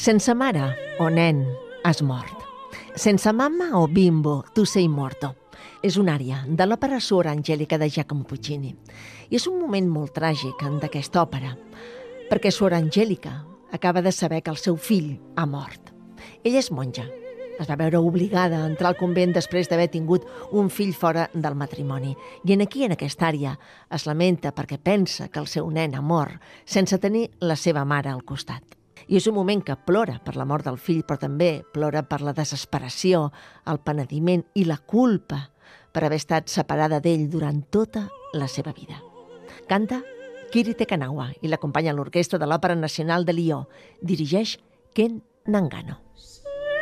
Sense mare o nen has mort. Sense mamma o bimbo tu sei morto. És una ària de l'òpera Suor Angelica de Giacomo Puccini. I és un moment molt tràgic d'aquesta òpera, perquè Suor Angelica acaba de saber que el seu fill ha mort. Ella és monja. Es va veure obligada a entrar al convent després d'haver tingut un fill fora del matrimoni. I aquí, en aquesta àrea, es lamenta perquè pensa que el seu nen ha mort sense tenir la seva mare al costat. I és un moment que plora per la mort del fill, però també plora per la desesperació, el penediment i la culpa per haver estat separada d'ell durant tota la seva vida. Canta Kirite Kanawa i l'acompanya l'orquestra de l'Òpera Nacional de Lió. Dirigeix Ken Nagano.